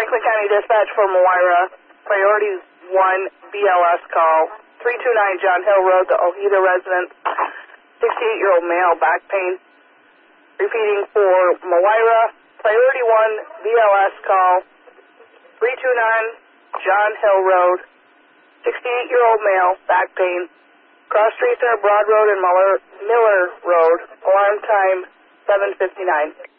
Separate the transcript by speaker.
Speaker 1: Franklin County Dispatch for Moira, priority 1 BLS call, 329 John Hill Road, the Ojeda residence, 68-year-old male, back pain. Repeating for Moira, priority 1 BLS call, 329 John Hill Road, 68-year-old male, back pain. Cross streets are Broad Road and Miller Road. Alarm time 7:59.